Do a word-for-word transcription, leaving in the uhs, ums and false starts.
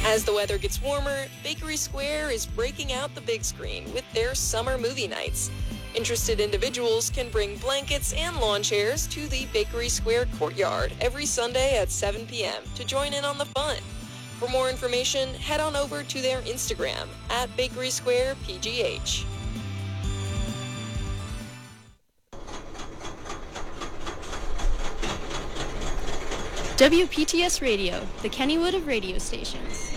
As the weather gets warmer, Bakery Square is breaking out the big screen with their summer movie nights. Interested individuals can bring blankets and lawn chairs to the Bakery Square courtyard every Sunday at seven p.m. to join in on the fun. For more information, head on over to their Instagram at Bakery Square P G H. W P T S Radio, the Kennywood of radio stations.